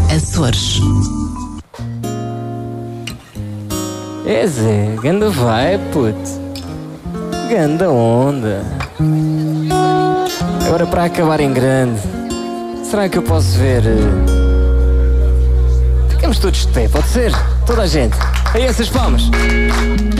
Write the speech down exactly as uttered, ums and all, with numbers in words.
Açores. É Zé, ganda vai, puto. Ganda onda. Agora para acabar em grande, será que eu posso ver? Ficamos todos de pé, pode ser? Toda a gente. Aí essas palmas.